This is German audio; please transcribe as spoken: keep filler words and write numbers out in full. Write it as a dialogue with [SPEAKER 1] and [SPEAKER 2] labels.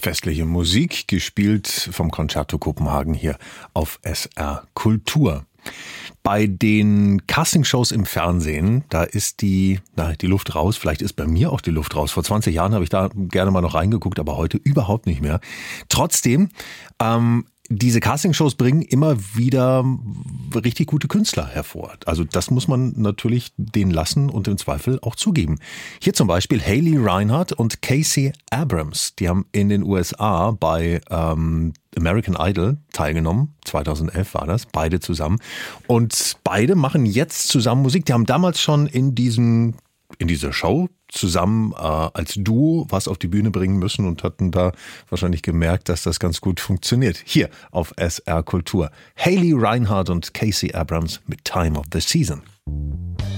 [SPEAKER 1] Festliche Musik, gespielt vom Concerto Kopenhagen hier auf S R Kultur. Bei den Castingshows im Fernsehen, da ist die, na, die Luft raus. Vielleicht ist bei mir auch die Luft raus. Vor zwanzig Jahren habe ich da gerne mal noch reingeguckt, aber heute überhaupt nicht mehr. Trotzdem, ähm, diese Castingshows bringen immer wieder richtig gute Künstler hervor. Also das muss man natürlich denen lassen und im Zweifel auch zugeben. Hier zum Beispiel Haley Reinhardt und Casey Abrams. Die haben in den U S A bei ähm, American Idol teilgenommen. zweitausendelf war das, beide zusammen. Und beide machen jetzt zusammen Musik. Die haben damals schon in diesem in dieser Show zusammen äh, als Duo was auf die Bühne bringen müssen und hatten da wahrscheinlich gemerkt, dass das ganz gut funktioniert. Hier auf S R Kultur. Haley Reinhardt und Casey Abrams mit Time of the Season.